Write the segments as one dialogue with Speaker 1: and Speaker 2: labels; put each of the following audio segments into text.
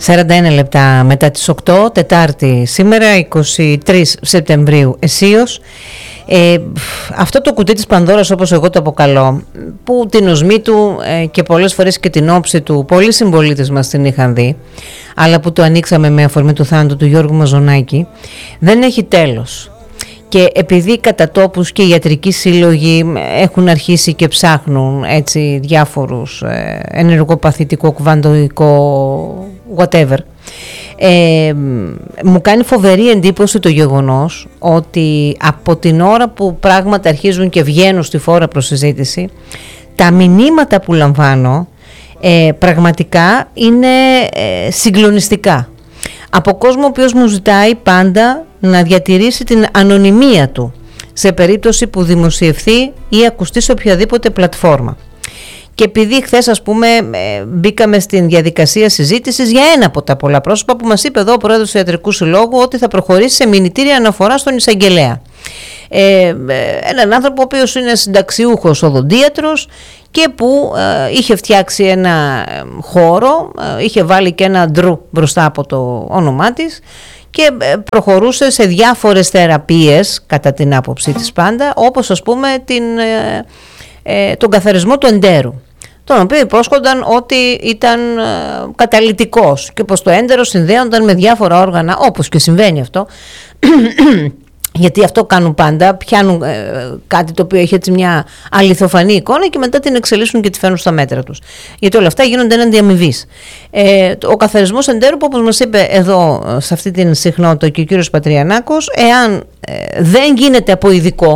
Speaker 1: 41 λεπτά μετά τις 8, Τετάρτη σήμερα, 23 Σεπτεμβρίου εσείως. Αυτό το κουτί της Πανδώρας, όπως εγώ το αποκαλώ, που την οσμή του και πολλές φορές και την όψη του πολλοί συμπολίτες μας την είχαν δει, αλλά που το ανοίξαμε με αφορμή του θάνατου του Γιώργου Μαζονάκη, δεν έχει τέλος. Και επειδή κατά τόπους και οι ιατρικοί σύλλογοι έχουν αρχίσει και ψάχνουν έτσι διάφορους ενεργοπαθητικό, κουβαντοϊκό, whatever, μου κάνει φοβερή εντύπωση το γεγονός ότι από την ώρα που πράγματα αρχίζουν και βγαίνουν στη φόρα προς συζήτηση, τα μηνύματα που λαμβάνω πραγματικά είναι συγκλονιστικά. Από κόσμο ο οποίος μου ζητάει πάντα να διατηρήσει την ανωνυμία του σε περίπτωση που δημοσιευθεί ή ακουστεί σε οποιαδήποτε πλατφόρμα. Και επειδή χθες, ας πούμε, μπήκαμε στην διαδικασία συζήτησης για ένα από τα πολλά πρόσωπα που μας είπε εδώ ο πρόεδρος του Ιατρικού Συλλόγου ότι θα προχωρήσει σε μηνυτήρια αναφορά στον εισαγγελέα. Έναν άνθρωπο ο οποίος είναι συνταξιούχος οδοντίατρος και που είχε φτιάξει ένα χώρο, είχε βάλει και ένα ντρου μπροστά από το όνομά της και προχωρούσε σε διάφορες θεραπείες κατά την άποψή της πάντα, όπως ας πούμε τον καθαρισμό του εντέρου, τον οποίο υπόσχονταν ότι ήταν καταλυτικός και πως το έντερο συνδέονταν με διάφορα όργανα, όπως και συμβαίνει αυτό. Γιατί αυτό κάνουν πάντα, πιάνουν κάτι το οποίο έχει έτσι μια αληθοφανή εικόνα και μετά την εξελίσσουν και τη φέρνουν στα μέτρα τους. Γιατί όλα αυτά γίνονται έναντι αμοιβής. Ο καθαρισμός εντέρου, που όπως μας είπε εδώ σε αυτή την συχνότητα και ο κύριος Πατριανάκος, εάν δεν γίνεται από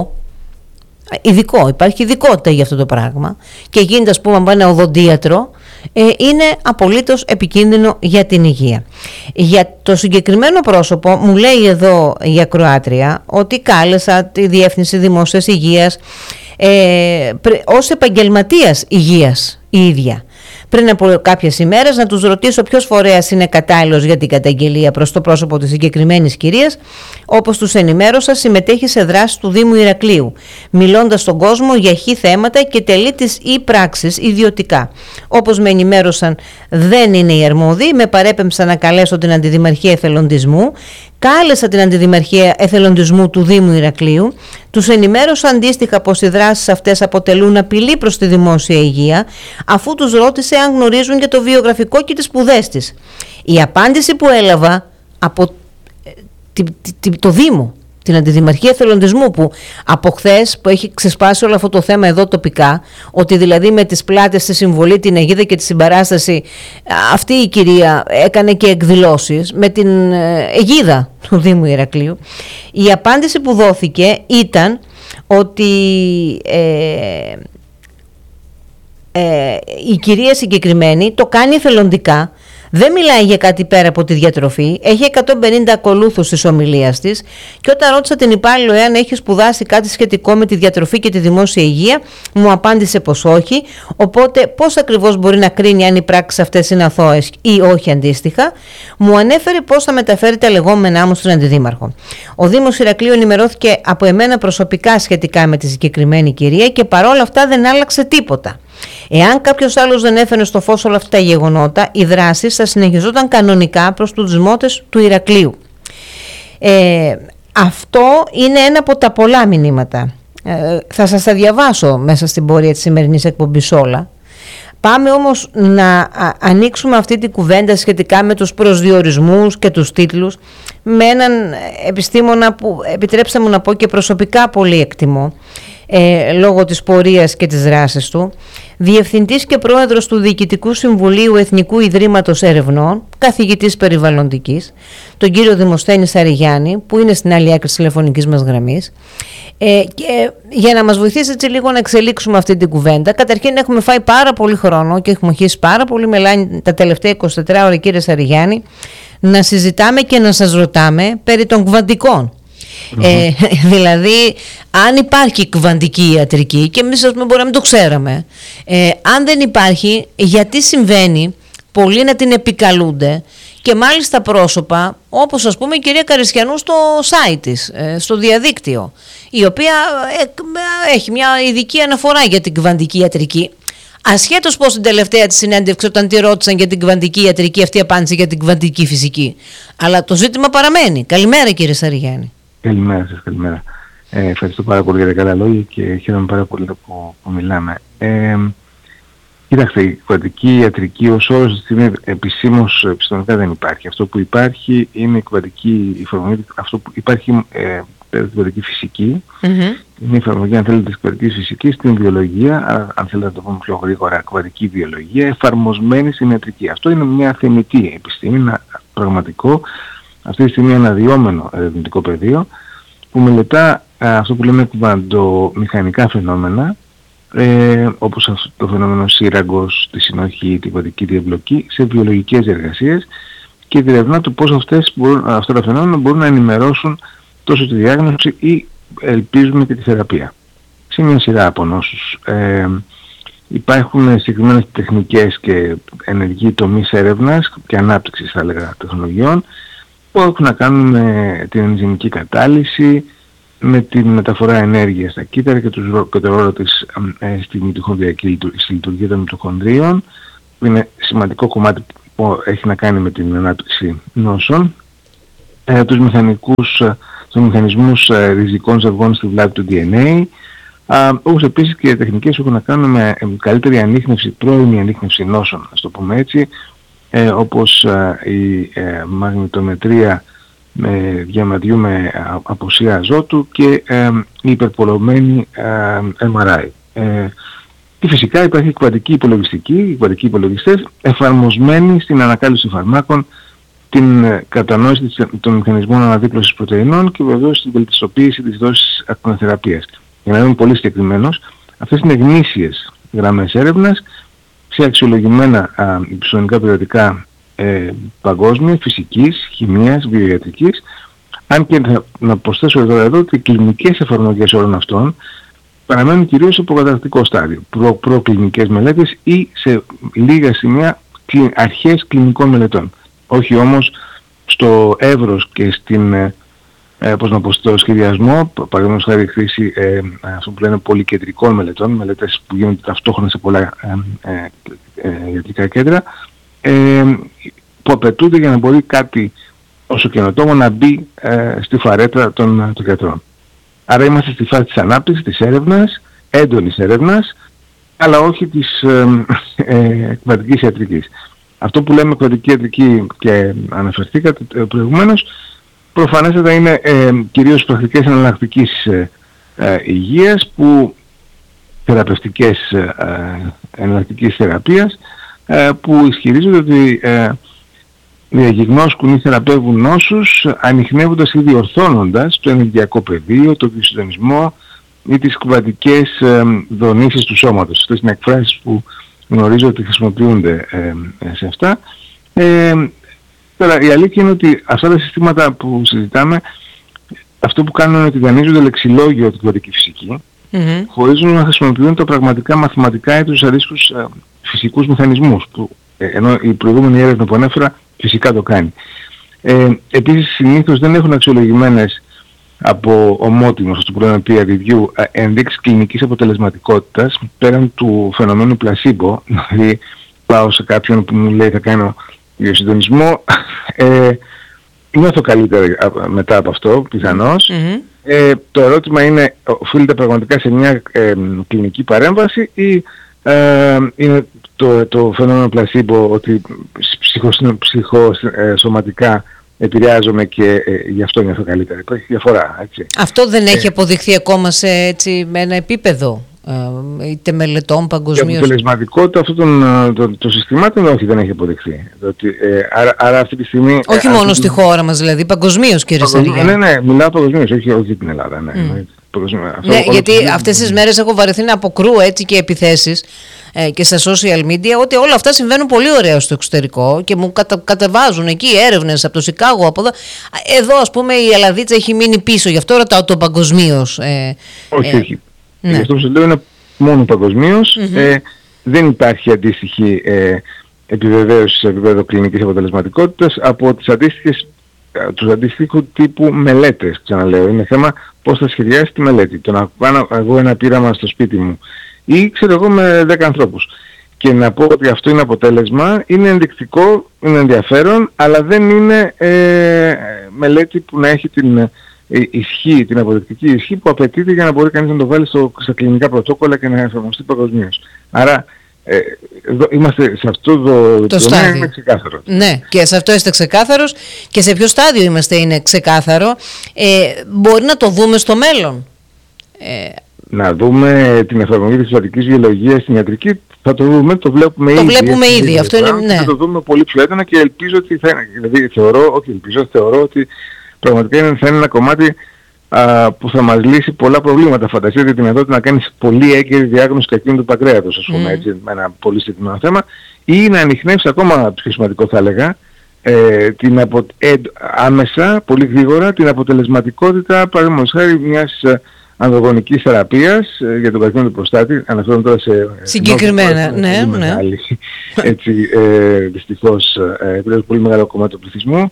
Speaker 1: υπάρχει ειδικότητα για αυτό το πράγμα και γίνεται, ας πούμε, από ένα οδοντίατρο, είναι απολύτως επικίνδυνο για την υγεία. Για το συγκεκριμένο πρόσωπο μου λέει εδώ η ακροάτρια ότι κάλεσα τη Διεύθυνση Δημόσιας Υγείας ως επαγγελματίας υγείας η ίδια πριν από κάποιες ημέρες να τους ρωτήσω ποιος φορέας είναι κατάλληλος για την καταγγελία προς το πρόσωπο της συγκεκριμένης κυρίας. Όπως τους ενημέρωσα, συμμετέχει σε δράσεις του Δήμου Ηρακλείου, μιλώντας στον κόσμο για χι θέματα και τελεί τις πράξεις ιδιωτικά. Όπως με ενημέρωσαν, δεν είναι οι αρμόδιοι, με παρέπεμψαν να καλέσω την Αντιδημαρχία Εθελοντισμού. Κάλεσα την Αντιδημαρχία Εθελοντισμού του Δήμου Ηρακλείου. Τους ενημέρωσα αντίστοιχα πως οι δράσεις αυτές αποτελούν απειλή προς τη δημόσια υγεία, αφού τους ρώτησε αν γνωρίζουν για το βιογραφικό και τις σπουδές της. Η απάντηση που έλαβα από το Δήμο, την Αντιδημαρχία Εθελοντισμού, που από χθες που έχει ξεσπάσει όλο αυτό το θέμα εδώ τοπικά, ότι δηλαδή με τις πλάτες, τη συμβολή, την αιγίδα και τη συμπαράσταση, αυτή η κυρία έκανε και εκδηλώσεις με την αιγίδα του Δήμου Ηρακλείου. Η απάντηση που δόθηκε ήταν ότι η κυρία συγκεκριμένη το κάνει εθελοντικά, δεν μιλάει για κάτι πέρα από τη διατροφή, έχει 150 ακολούθους της ομιλίας της, και όταν ρώτησα την υπάλληλο εάν έχει σπουδάσει κάτι σχετικό με τη διατροφή και τη δημόσια υγεία, μου απάντησε πως όχι, οπότε πώς ακριβώς μπορεί να κρίνει αν οι πράξεις αυτές είναι αθώες ή όχι αντίστοιχα. Μου ανέφερε πώς θα μεταφέρει τα λεγόμενά μου στον Αντιδήμαρχο. Ο Δήμος Ηρακλείου ενημερώθηκε από εμένα προσωπικά σχετικά με τη συγκεκριμένη κυρία και παρόλα αυτά δεν άλλαξε τίποτα. Εάν κάποιος άλλος δεν έφερε στο φως όλα αυτά τα γεγονότα, οι δράσεις θα συνεχιζόταν κανονικά προς τους δημότες του Ηρακλείου. Αυτό είναι ένα από τα πολλά μηνύματα. Θα σας τα διαβάσω μέσα στην πορεία της σημερινής εκπομπής όλα. Πάμε όμως να ανοίξουμε αυτή την κουβέντα σχετικά με τους προσδιορισμούς και τους τίτλους με έναν επιστήμονα που, επιτρέψτε μου να πω, και προσωπικά πολύ εκτιμώ, λόγω της πορείας και της δράσης του, διευθυντής και πρόεδρος του Διοικητικού Συμβουλίου Εθνικού Ιδρύματος Ερευνών, καθηγητής περιβαλλοντικής, τον κύριο Δημοσθένη Σαριγιάννη, που είναι στην άλλη άκρη της τηλεφωνικής μας γραμμής. Και για να μας βοηθήσει έτσι λίγο να εξελίξουμε αυτή την κουβέντα, καταρχήν έχουμε φάει πάρα πολύ χρόνο και έχουμε αρχίσει πάρα πολύ μελάνη τα τελευταία 24 ώρα, κύριε Σαριγιάννη, να συζητάμε και να σας ρωτάμε περί των κβαντικών. Δηλαδή, αν υπάρχει κβαντική ιατρική, και εμείς μπορεί να μην το ξέραμε, αν δεν υπάρχει, γιατί συμβαίνει πολλοί να την επικαλούνται, και μάλιστα πρόσωπα όπως ας πούμε η κυρία Καρισιανού στο site της, στο διαδίκτυο, η οποία έχει μια ειδική αναφορά για την κβαντική ιατρική. Ασχέτως πως στην τελευταία της συνέντευξη, όταν τη ρώτησαν για την κβαντική ιατρική, αυτή απάντησε για την κβαντική φυσική. Αλλά το ζήτημα παραμένει. Καλημέρα, κύριε Σαριγιάννη.
Speaker 2: Καλημέρα σας, καλημέρα. Ευχαριστώ πάρα πολύ για τα καλά λόγια και χαίρομαι πάρα πολύ που μιλάμε. Κοιτάξτε, η κβαντική ιατρική ως όρος αυτή τη στιγμή επισήμως επιστημονικά δεν υπάρχει. Αυτό που υπάρχει είναι η κβαντική εφαρμογή, αυτό που υπάρχει την κβαντική φυσική. Είναι η εφαρμογή, αν θέλετε, της κβαντικής φυσικής στην βιολογία, αν θέλετε να το πούμε πιο γρήγορα, κβαντική βιολογία, εφαρμοσμένη στην ιατρική. Αυτό είναι μια θεμιτή επιστήμη, ένα πραγματικό, αυτή τη στιγμή αναδυόμενο ερευνητικό πεδίο, που μελετά αυτό που λέμε κβαντομηχανικά φαινόμενα, όπως το φαινόμενο σύραγγος, τη συνοχή, την κβαντική διεμπλοκή, σε βιολογικές εργασίες και διερευνά το πώς αυτά τα φαινόμενα μπορούν να ενημερώσουν τόσο τη διάγνωση ή ελπίζουμε και τη θεραπεία. Σε μια σειρά από νόσους. Υπάρχουν συγκεκριμένες τεχνικές και ενεργοί τομείς έρευνας και ανάπτυξης, θα έλεγα, τεχνολογιών που έχουν να κάνουν με την ενζυμική κατάλυση, με τη μεταφορά ενέργειας στα κύτταρα και το ρόλο της στη μυτοχονδριακή στη λειτουργία των μυτοχονδρίων, που είναι σημαντικό κομμάτι που έχει να κάνει με την ανάπτυξη νόσων, τους μηχανισμούς ριζικών ζευγών στη βλάβη του DNA, όπως επίσης και τεχνικές που έχουν να κάνουν με καλύτερη ανίχνευση, πρώιμη ανίχνευση νόσων, ας το πούμε έτσι, όπως η μαγνητομετρία με διαμαντιού με απουσία αζότου και η υπερπολωμένη MRI. Και φυσικά υπάρχει η κβαντική υπολογιστική, οι κβαντικοί υπολογιστές εφαρμοσμένοι στην ανακάλυψη φαρμάκων, την κατανόηση των μηχανισμών αναδίπλωσης πρωτεϊνών και βεβαίως την βελτιστοποίηση της δόσης ακτινοθεραπείας. Για να είμαι πολύ συγκεκριμένος, αυτές είναι γνήσιες γραμμές έρευνας σε αξιολογημένα επιστημονικά περιοδικά παγκόσμια, φυσικής, χημείας, βιοιατρικής, αν και να προσθέσω εδώ ότι οι κλινικές εφαρμογές όλων αυτών παραμένουν κυρίως σε προκαταρκτικό στάδιο, προκλινικές μελέτες ή σε λίγα σημεία αρχές κλινικών μελετών. Όχι όμως στο εύρος και στην, στο σχεδιασμό, παραδείγματος χάρη χρήση αυτό που λένε πολυκεντρικών μελετών, μελέτες που γίνονται ταυτόχρονα σε πολλά ιατρικά κέντρα, που απαιτούνται για να μπορεί κάτι όσο καινοτόμο να μπει στη φαρέτρα των γιατρών. Άρα είμαστε στη φάση της ανάπτυξης, της έρευνας, έντονης έρευνας, αλλά όχι της κβαντικής ιατρικής. Αυτό που λέμε κβαντική ιατρική και αναφερθήκατε προηγουμένως, προφανέστατα είναι κυρίως πρακτικές εναλλακτικής υγείας, θεραπευτικές εναλλακτικής θεραπείας, που ισχυρίζονται ότι διαγιγνώσκουν ή θεραπεύουν νόσους ανιχνεύοντας ή διορθώνοντας το ενεργειακό πεδίο, το δυσυντονισμό ή τις κβαντικές δονήσεις του σώματος. Αυτές είναι εκφράσεις που γνωρίζω ότι χρησιμοποιούνται σε αυτά. Τώρα η αλήθεια είναι ότι αυτά τα συστήματα που συζητάμε, αυτό που κάνουν είναι ότι δανείζονται λεξιλόγιο την κβαντική φυσική, χωρίς να χρησιμοποιούν τα πραγματικά μαθηματικά ή τους αντίστοιχους φυσικούς μηχανισμούς, που ενώ η προηγούμενη έρευνα που ανέφερα φυσικά το κάνει. Επίσης συνήθως δεν έχουν αξιολογημένες από ομότιμους, αυτό που λέμε peer review, ενδείξεις κλινικής αποτελεσματικότητας πέραν του φαινομένου πλασίμπο. Δηλαδή πάω σε κάποιον που μου λέει θα κάνω διοσυντονισμό, νιώθω καλύτερα μετά από αυτό πιθανώς. Το ερώτημα είναι, οφείλεται πραγματικά σε μια κλινική παρέμβαση ή είναι το φαινόμενο πλασίμπο ότι ψυχοσωματικά επηρεάζομαι και γι' αυτό νιώθω καλύτερα. Υπάρχει διαφορά, έτσι. Αυτό δεν έχει αποδειχθεί ακόμα με ένα επίπεδο είτε μελετών παγκοσμίως? Η αποτελεσματικότητα αυτών των συστημάτων όχι, δεν έχει αποδειχθεί. Άρα αυτή τη στιγμή... Όχι μόνο στη χώρα μας δηλαδή, παγκοσμίως, κύριε Σαριγιάννη. Ναι, μιλάω παγκοσμίως, όχι την Ελλάδα. Ναι, γιατί αυτές τις μέρες έχω βαρεθεί να αποκρούω έτσι και επιθέσεις και στα social media ότι όλα αυτά συμβαίνουν πολύ ωραία στο εξωτερικό και μου κατεβάζουν εκεί έρευνες από το Σικάγο, από εδώ. Εδώ ας πούμε η Ελλαδίτσα έχει μείνει πίσω, γι' αυτό ρωτάω το παγκοσμίως. Όχι. Ναι. Αυτό που σας λέω είναι μόνο παγκοσμίως. Δεν υπάρχει αντίστοιχη επιβεβαίωση σε επίπεδο κλινικής αποτελεσματικότητας από τους αντίστοιχου τύπου μελέτες, ξαναλέω. Είναι θέμα πώς θα σχεδιάσει τη μελέτη. Το να κάνω εγώ ένα πείραμα στο σπίτι μου ή ξέρω εγώ με 10 ανθρώπους και να πω ότι αυτό είναι αποτέλεσμα, είναι ενδεικτικό, είναι ενδιαφέρον, αλλά δεν είναι μελέτη που να έχει την ισχύ, την αποδεικτική ισχύ που απαιτείται για να μπορεί κανείς να το βάλει στα κλινικά πρωτόκολλα και να εφαρμοστεί παγκοσμίως. Άρα είμαστε σε αυτό το στάδιο. Είναι ξεκάθαρο.
Speaker 1: Ναι, και σε αυτό είστε ξεκάθαρος. Και σε ποιο στάδιο είμαστε είναι ξεκάθαρο. Μπορεί να το δούμε στο μέλλον.
Speaker 2: Να δούμε την εφαρμογή της συστατικής βιολογίας στην ιατρική, θα το δούμε, το βλέπουμε ήδη. Το
Speaker 1: βλέπουμε ήδη, αυτό είναι, ναι.
Speaker 2: Θα το δούμε πολύ πιο έντονα και ελπίζω ότι θα είναι, δηλαδή θεωρώ ότι πραγματικά θα είναι ένα κομμάτι που θα μας λύσει πολλά προβλήματα. Φανταστείτε τη δυνατότητα να κάνεις πολύ έγκαιρη διάγνωση καρκίνου του παγκρέατος, ας πούμε, έτσι, με ένα πολύ συγκεκριμένο θέμα, ή να ανιχνεύσει ακόμα πιο σημαντικό θα έλεγα, άμεσα, πολύ γρήγορα, την αποτελεσματικότητα, παραδείγματος χάρη, μιας ανδρογονικής θεραπείας για τον καρκίνο του προστάτη, αναφέρομαι τώρα σε
Speaker 1: συγκεκριμένα, ναι.
Speaker 2: Μεγάλη, έτσι, δυστυχώς, πολύ μεγάλο κομμάτι του πληθυσμού.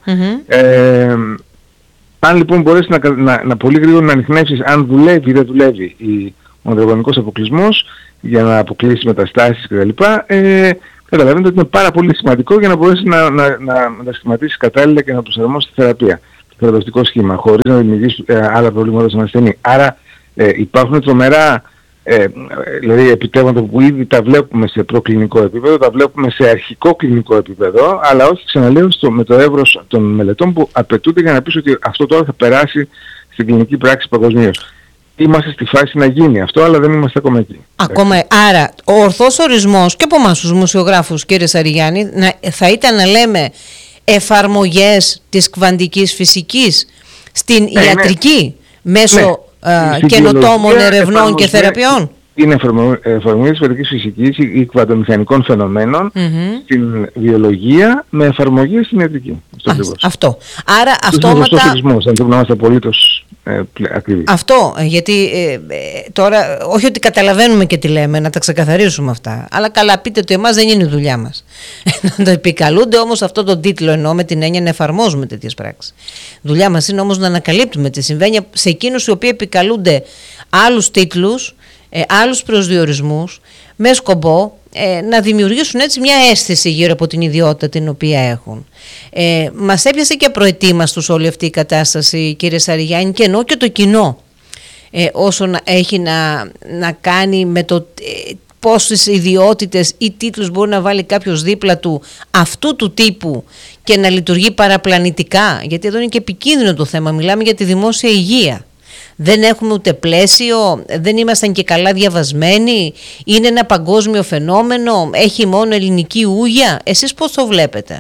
Speaker 2: Αν λοιπόν μπορέσει να πολύ γρήγορα να ανιχνεύσεις αν δουλεύει ή δεν δουλεύει ο ανδρογονικός αποκλεισμός για να αποκλείσει μεταστάσεις κτλ. Καταλαβαίνετε ότι είναι πάρα πολύ σημαντικό για να μπορέσει να τα σχηματίσεις κατάλληλα και να προσαρμόσει τη θεραπεία, το θεραπευτικό σχήμα, χωρίς να δημιουργήσει άλλα προβλήματα στον ασθενή. Άρα υπάρχουν τρομερά δηλαδή επιτεύγματα που ήδη τα βλέπουμε σε προκλινικό επίπεδο, τα βλέπουμε σε αρχικό κλινικό επίπεδο, αλλά όχι, ξαναλέω, με το εύρος των μελετών που απαιτούνται για να πεις ότι αυτό τώρα θα περάσει στην κλινική πράξη παγκοσμίως. Είμαστε στη φάση να γίνει αυτό, αλλά δεν είμαστε ακόμα εκεί.
Speaker 1: Άρα, ο ορθός ορισμός και από εμάς τους δημοσιογράφους, κύριε Σαριγιάννη, θα ήταν να λέμε εφαρμογές της κβαντικής φυσικής στην ιατρική μέσω καινοτόμων ερευνών και θεραπείων.
Speaker 2: Είναι εφαρμογή της κβαντικής φυσικής ή κβαντομηχανικών φαινομένων στην βιολογία με εφαρμογή στην ιατρική.
Speaker 1: Αυτό. Άρα αυτόματα...
Speaker 2: αν πρέπει να είμαστε απολύτως ακριβείς.
Speaker 1: Αυτό, γιατί τώρα όχι ότι καταλαβαίνουμε και τι λέμε, να τα ξεκαθαρίσουμε αυτά, αλλά καλά πείτε ότι εμάς δεν είναι η δουλειά μας. Να το επικαλούνται όμως αυτό τον τίτλο, εννοώ με την έννοια να εφαρμόζουμε τέτοιες πράξεις. Δουλειά μας είναι όμως να ανακαλύπτουμε τι συμβαίνει σε εκείνους οι οποίοι επικαλούνται άλλους τίτλους, άλλους προσδιορισμούς, με σκοπό να δημιουργήσουν έτσι μια αίσθηση γύρω από την ιδιότητα την οποία έχουν. Μας έπιασε και προετοίμαστος όλη αυτή η κατάσταση, κύριε Σαριγιάννη, και εννοώ και το κοινό, όσο έχει να κάνει με το πόσες ιδιότητες ή τίτλους μπορεί να βάλει κάποιος δίπλα του αυτού του τύπου και να λειτουργεί παραπλανητικά, γιατί εδώ είναι και επικίνδυνο το θέμα, μιλάμε για τη δημόσια υγεία. Δεν έχουμε ούτε πλαίσιο, δεν ήμασταν και καλά διαβασμένοι, είναι ένα παγκόσμιο φαινόμενο, έχει μόνο ελληνική ούγια. Εσείς πώς το βλέπετε?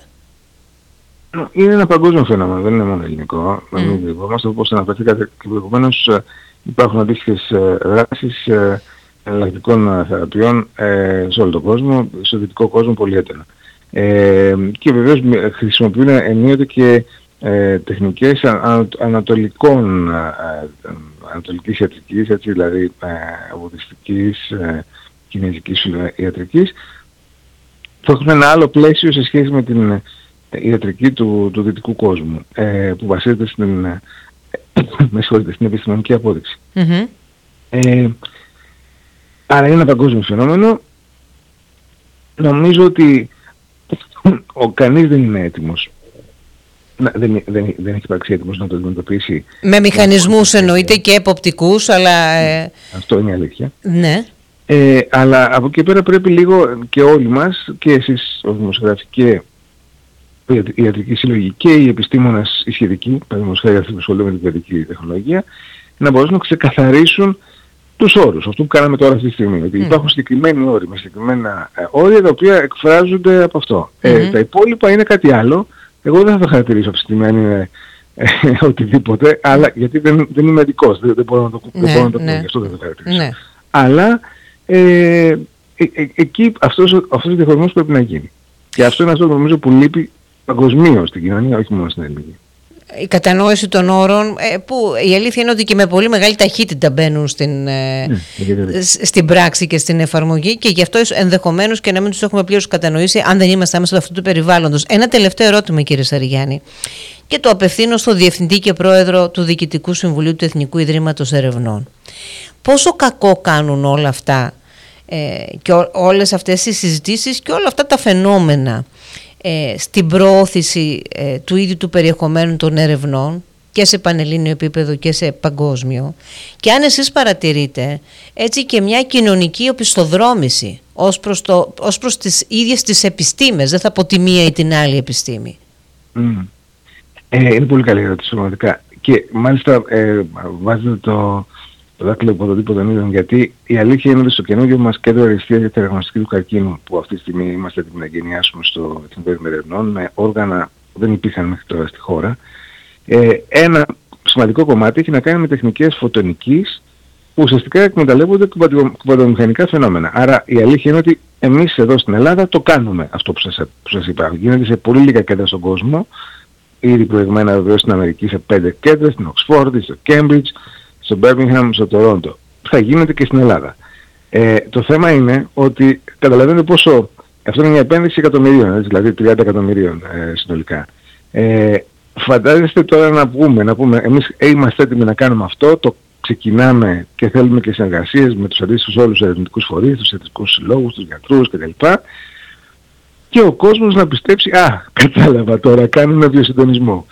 Speaker 2: Είναι ένα παγκόσμιο φαινόμενο, δεν είναι μόνο ελληνικό. Να μην κρυβόμαστε, όπως αναφερθήκατε και προηγουμένως, υπάρχουν αντίστοιχες δράσεις εναλλακτικών θεραπείων σε όλο τον κόσμο, στο δυτικό κόσμο πολύ έντονα. Και βεβαίως χρησιμοποιούν ενίοτε και τεχνικές ανατολικής ιατρικής, έτσι, δηλαδή βουδιστικής, κινέζικης ιατρικής, που έχουν ένα άλλο πλαίσιο σε σχέση με την ιατρική του δυτικού κόσμου, που βασίζεται στην επιστημονική απόδειξη. Άρα είναι ένα παγκόσμιο φαινόμενο. Νομίζω ότι κανείς δεν είναι έτοιμος. Δεν έχει υπάρξει έτοιμος να το αντιμετωπίσει.
Speaker 1: Με μηχανισμούς εννοείται και εποπτικούς, αλλά...
Speaker 2: Αυτό είναι η αλήθεια.
Speaker 1: Ναι.
Speaker 2: Αλλά από εκεί πέρα πρέπει λίγο και όλοι μας, και εσείς ως δημοσιογράφοι και η ιατρική συλλογή και οι επιστήμονες οι σχετικοί, παραδείγματος χάρη αυτοί που ασχολούνται με την ιατρική τεχνολογία, να μπορέσουν να ξεκαθαρίσουν τους όρους, αυτό που κάναμε τώρα αυτή τη στιγμή. Γιατί υπάρχουν συγκεκριμένοι όροι, με συγκεκριμένα όρια τα οποία εκφράζονται από αυτό. Τα υπόλοιπα είναι κάτι άλλο. Εγώ δεν θα το χαρακτηρίσω αυτή τη στιγμή αν είναι οτιδήποτε, αλλά γιατί δεν είμαι ειδικός, δεν μπορώ να το πω, γι' αυτό δεν το χαρακτηρίσω. Αλλά εκεί αυτός ο διαχωρισμός πρέπει να γίνει. Και αυτό είναι αυτό που νομίζω που λείπει παγκοσμίως στην κοινωνία, όχι μόνο στην ελληνική.
Speaker 1: Η κατανόηση των όρων, που η αλήθεια είναι ότι και με πολύ μεγάλη ταχύτητα μπαίνουν στην πράξη και στην εφαρμογή, και γι' αυτό ενδεχομένως και να μην τους έχουμε πλήρως κατανοήσει αν δεν είμαστε άμεσα αυτού του περιβάλλοντος. Ένα τελευταίο ερώτημα, κύριε Σαριγιάννη, και το απευθύνω στο Διευθυντή και Πρόεδρο του Διοικητικού Συμβουλίου του Εθνικού Ιδρύματος Ερευνών. Πόσο κακό κάνουν όλα αυτά και όλες αυτές οι συζητήσεις και όλα αυτά τα φαινόμενα στην προώθηση του ίδιου του περιεχομένου των ερευνών και σε πανελλήνιο επίπεδο και σε παγκόσμιο, και αν εσείς παρατηρείτε έτσι και μια κοινωνική οπισθοδρόμηση ως προς τις ίδιες τις επιστήμες, δεν θα πω τη μία ή την άλλη επιστήμη.
Speaker 2: Είναι πολύ καλή ερώτηση πραγματικά, και μάλιστα βάζετε το δάκτυλο υπό τον τύπο των ίδιων, γιατί η αλήθεια είναι ότι στο καινούργιο μας κέντρο αριστείας για τη διαγνωστική του καρκίνου, που αυτή τη στιγμή είμαστε έτοιμοι να εγκαινιάσουμε στο Εθνικό Ερευνών με όργανα που δεν υπήρχαν μέχρι τώρα στη χώρα, ένα σημαντικό κομμάτι έχει να κάνει με τεχνικές φωτονικής που ουσιαστικά εκμεταλλεύονται κουβαντομηχανικά φαινόμενα. Άρα η αλήθεια είναι ότι εμείς εδώ στην Ελλάδα το κάνουμε αυτό που σας είπα. Γίνεται σε πολύ λίγα κέντρα στον κόσμο, ήδη προηγμένα βεβαίως στην Αμερική σε 5 κέντρα, στην Οξφόρδη, στο Cambridge, στο Birmingham, στο Τορόντο. Θα γίνεται και στην Ελλάδα. Το θέμα είναι ότι καταλαβαίνετε πόσο, αυτό είναι μια επένδυση εκατομμυρίων, δηλαδή 30 εκατομμυρίων συνολικά. Φαντάζεστε τώρα να πούμε εμείς είμαστε έτοιμοι να κάνουμε αυτό, το ξεκινάμε και θέλουμε και συνεργασίες με τους αντίστοιχους όλους τους ερευνητικούς φορείς, τους ιατρικούς συλλόγους, τους γιατρούς κτλ. Και ο κόσμος να πιστέψει, κατάλαβα τώρα, κάνουμε βιοσυντονισμό.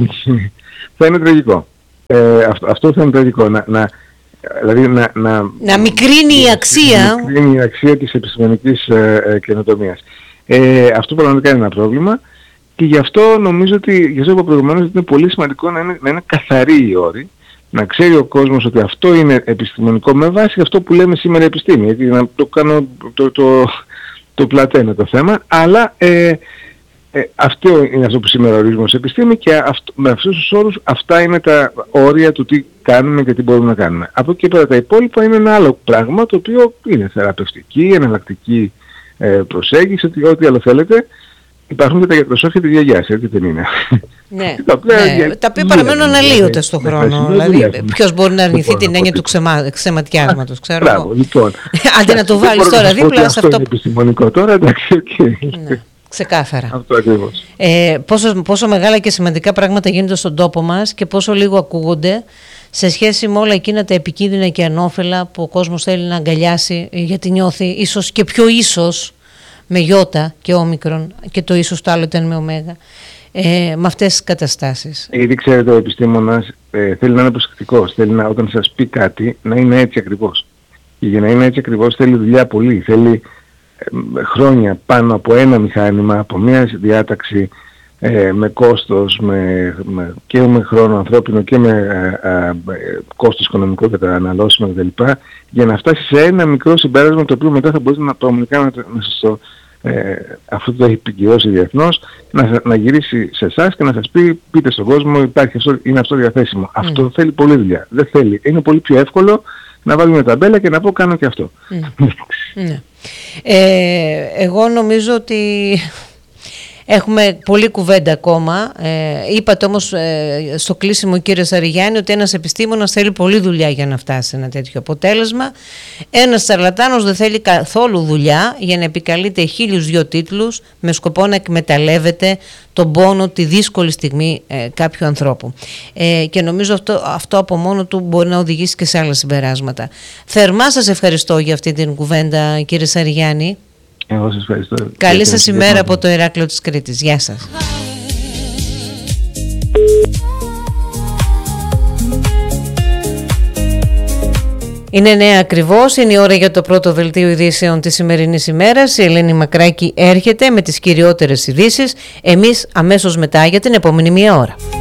Speaker 2: Θα είναι τραγικό. Αυτό θα είναι τραγικό. Δηλαδή να
Speaker 1: μικρύνει η αξία.
Speaker 2: Να μικρύνει η αξία της επιστημονικής καινοτομίας. Αυτό πραγματικά είναι ένα πρόβλημα. Και γι' αυτό νομίζω ότι, γι' αυτό είπα προηγουμένως, ότι είναι πολύ σημαντικό να είναι καθαροί οι όροι, να ξέρει ο κόσμος ότι αυτό είναι επιστημονικό με βάση αυτό που λέμε σήμερα επιστήμη. Γιατί να το κάνω το πλαταίνω το θέμα, αλλά αυτό είναι αυτό που σήμερα ορίζουμε ως επιστήμη, και με αυτούς τους όρους αυτά είναι τα όρια του τι κάνουμε και τι μπορούμε να κάνουμε. Από εκεί πέρα τα υπόλοιπα είναι ένα άλλο πράγμα, το οποίο είναι θεραπευτική, εναλλακτική προσέγγιση, ό,τι άλλο θέλετε. Υπάρχουν και τα γιατροσόφια της γιαγιάς, έτσι δεν είναι?
Speaker 1: Ναι, τα οποία παραμένουν αναλύωτα στον χρόνο. Δηλαδή, ποιος μπορεί να αρνηθεί την έννοια του ξεματιάσματος, ξέρω εγώ.
Speaker 2: Μπράβο, λοιπόν.
Speaker 1: Αντί να το βάλεις τώρα δίπλα σε αυτό.
Speaker 2: Είναι επιστημονικό τώρα, εντάξει,
Speaker 1: ναι, ξεκάθαρα.
Speaker 2: Αυτό ακριβώς.
Speaker 1: Πόσο μεγάλα και σημαντικά πράγματα γίνονται στον τόπο μας και πόσο λίγο ακούγονται σε σχέση με όλα εκείνα τα επικίνδυνα και ανώφελα που ο κόσμος θέλει να αγκαλιάσει, γιατί νιώθει ίσως και πιο ίσως με γιώτα και όμικρον, και το ίσως το άλλο ήταν με ωμέγα, με αυτές τις καταστάσεις.
Speaker 2: Ήδη ξέρετε, ο επιστήμονας θέλει να είναι προσεκτικός, θέλει όταν σας πει κάτι να είναι έτσι ακριβώς. Και για να είναι έτσι ακριβώς θέλει δουλειά πολύ, θέλει χρόνια πάνω από ένα μηχάνημα, από μια διάταξη, με κόστος, και με χρόνο ανθρώπινο και με κόστος οικονομικό καταναλώσιμο κτλ. Για να φτάσει σε ένα μικρό συμπέρασμα, το οποίο μετά θα μπορείτε να σας το αυτό το έχει επικυρώσει διεθνώς, να γυρίσει σε εσάς και να σας πει, πείτε στον κόσμο, υπάρχει αυτό, είναι αυτό διαθέσιμο. Αυτό θέλει πολλή δουλειά. Δεν θέλει. Είναι πολύ πιο εύκολο να βάλω μια ταμπέλα και να πω κάνω και αυτό.
Speaker 1: Ναι. Εγώ νομίζω ότι έχουμε πολλή κουβέντα ακόμα. Είπατε όμως στο κλείσιμο, κύριε Σαριγιάννη, ότι ένας επιστήμονας θέλει πολλή δουλειά για να φτάσει σε ένα τέτοιο αποτέλεσμα. Ένας σαρλατάνος δεν θέλει καθόλου δουλειά για να επικαλείται 1002 τίτλους με σκοπό να εκμεταλλεύεται τον πόνο, τη δύσκολη στιγμή κάποιου ανθρώπου. Και νομίζω αυτό από μόνο του μπορεί να οδηγήσει και σε άλλα συμπεράσματα. Θερμά σας ευχαριστώ για αυτή την κουβέντα, κύριε Σαριγιάννη.
Speaker 2: Εγώ σας ευχαριστώ.
Speaker 1: Καλή σας ημέρα από το Ηράκλειο της Κρήτης. Γεια σας. Είναι 9 ακριβώς, είναι η ώρα για το πρώτο δελτίο ειδήσεων της σημερινής ημέρας. Η Ελένη Μακράκη έρχεται με τις κυριότερες ειδήσεις. Εμείς αμέσως μετά για την επόμενη μία ώρα.